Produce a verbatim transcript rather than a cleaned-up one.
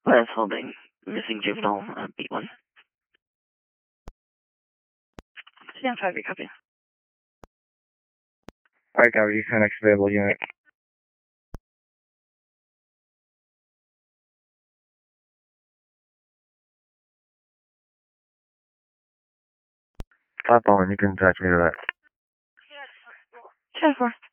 Class holding. Missing juvenile, uh, B one. Stand five, your copy. Alright, copy. You can next available unit. Top on, you can attach me to that. ten four.